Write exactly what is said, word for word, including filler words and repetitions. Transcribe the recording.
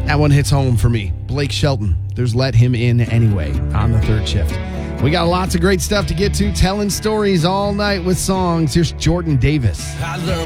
That one hits home for me. Blake Shelton. There's Let Him In Anyway on the third shift. We got lots of great stuff to get to. Telling stories all night with songs. Here's Jordan Davis. I love